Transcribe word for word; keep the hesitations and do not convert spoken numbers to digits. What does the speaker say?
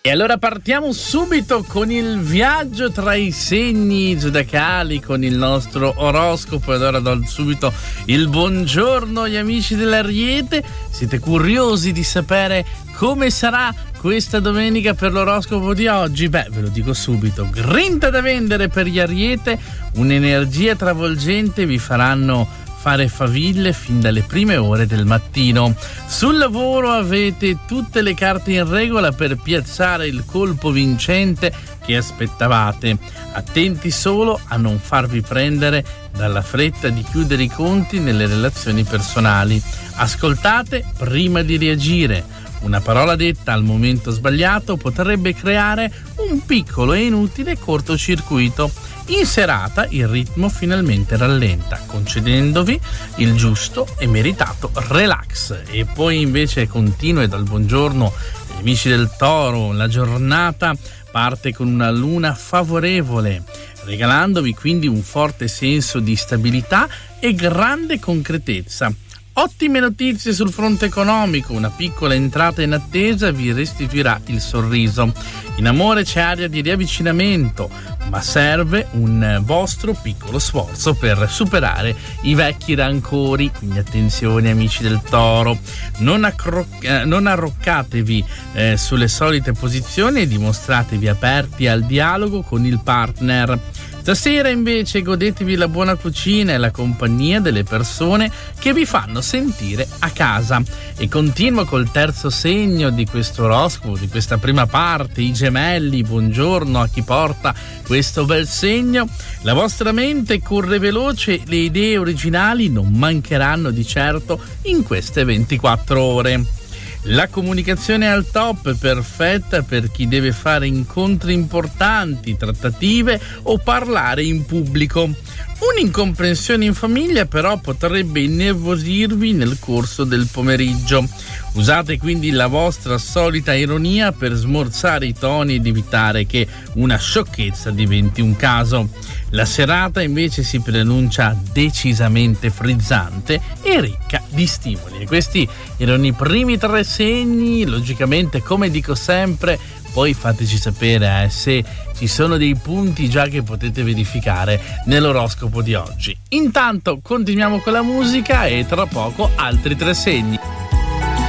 E allora partiamo subito con il viaggio tra i segni zodiacali con il nostro oroscopo. E allora do subito il buongiorno agli amici dell'Ariete. Siete curiosi di sapere come sarà questa domenica per l'oroscopo di oggi? Beh, ve lo dico subito. Grinta da vendere per gli Ariete, un'energia travolgente vi faranno fare faville fin dalle prime ore del mattino. Sul lavoro avete tutte le carte in regola per piazzare il colpo vincente che aspettavate. Attenti solo a non farvi prendere dalla fretta di chiudere i conti nelle relazioni personali. Ascoltate prima di reagire. Una parola detta al momento sbagliato potrebbe creare un piccolo e inutile cortocircuito. In serata il ritmo finalmente rallenta, concedendovi il giusto e meritato relax. E poi invece continua e dal buongiorno agli amici del Toro. La giornata parte con una luna favorevole, regalandovi quindi un forte senso di stabilità e grande concretezza. Ottime notizie sul fronte economico, una piccola entrata in attesa vi restituirà il sorriso. In amore c'è aria di riavvicinamento, ma serve un vostro piccolo sforzo per superare i vecchi rancori. Quindi attenzione amici del Toro, non, accro- eh, non arroccatevi eh, sulle solite posizioni e dimostratevi aperti al dialogo con il partner. Stasera invece godetevi la buona cucina e la compagnia delle persone che vi fanno sentire a casa. E continuo col terzo segno di questo oroscopo, di questa prima parte, i Gemelli. Buongiorno a chi porta questo bel segno. La vostra mente corre veloce, le idee originali non mancheranno di certo in queste ventiquattro ore. La comunicazione è al top, perfetta per chi deve fare incontri importanti, trattative o parlare in pubblico. Un'incomprensione in famiglia però potrebbe innervosirvi nel corso del pomeriggio. Usate quindi la vostra solita ironia per smorzare i toni ed evitare che una sciocchezza diventi un caso. La serata invece si preannuncia decisamente frizzante e ricca di stimoli. E questi erano i primi tre segni. Logicamente, come dico sempre, poi fateci sapere eh, se ci sono dei punti già che potete verificare nell'oroscopo di oggi. Intanto continuiamo con la musica e tra poco altri tre segni.